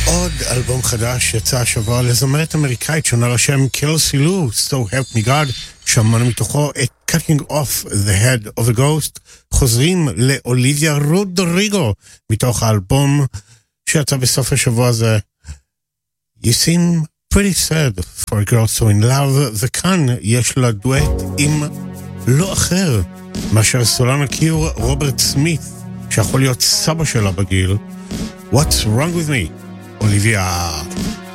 עוד אלבום חדש יצא השבוע לזמרת אמריקאית שונה לשם קלסי לו, So Help Me God. שמענו מתוכו את Cutting Off the Head of a Ghost. חוזרים לאוליביה רודריגו מתוך האלבום שיצא בסוף השבוע הזה, You Seem Pretty Sad for a Girl So In Love. וכאן יש לה דואט עם לא אחר מאשר סולן הקיור רוברט סמית, שיכול להיות סבא שלה בגיל. What's Wrong With Me, אוליביה.